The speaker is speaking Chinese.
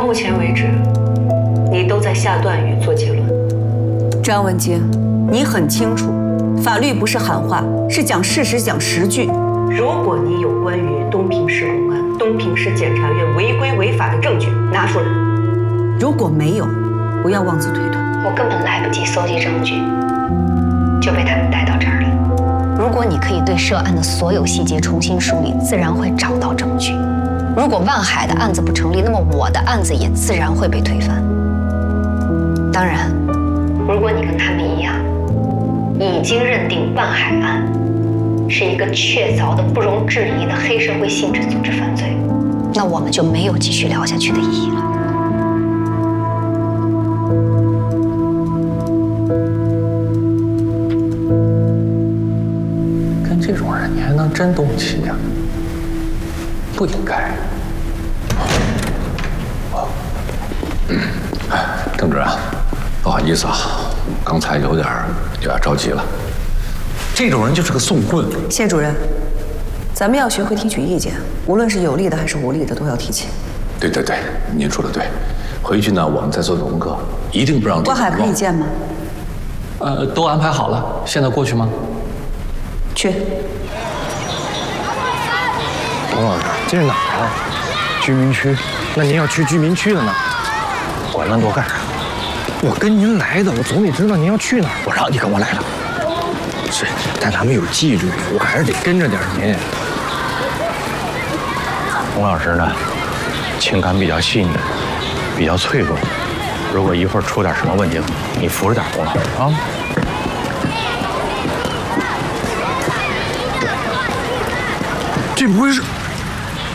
目前为止，你都在下断语做结论。 张文京，你很清楚，法律不是喊话，是讲事实、讲实据。如果你有关于东平市公安、东平市检察院违规违法的证据，拿出来。如果没有，不要妄自推断。 我根本来不及搜集证据，就被他们带到这儿了。如果你可以对涉案的所有细节重新梳理，自然会找到证据。如果万海的案子不成立，那么我的案子也自然会被推翻。当然，如果你跟他们一样，已经认定万海案是一个确凿的、不容置疑的黑社会性质组织犯罪，那我们就没有继续聊下去的意义了。 跟这种人，你还能真动气呀？不应该。 郑主任，不好意思啊，刚才有点着急了。 这种人就是个送棍。 谢主任，咱们要学会提取意见，无论是有利的还是无利的，都要提起。 对，您说的对。回去呢，我们再做做功课，一定不让。 万海可以见吗？ 都安排好了，现在过去吗？ 去。 董老师，这是哪儿啊？居民区。那您要去居民区的呢？管那么多干啥？我跟您来的，我总得知道您要去哪儿。我让你跟我来的。是，但咱们有纪律，我还是得跟着点您。董老师呢，情感比较细腻，比较脆弱。如果一会儿出点什么问题，你扶着点董老师啊。这不会是？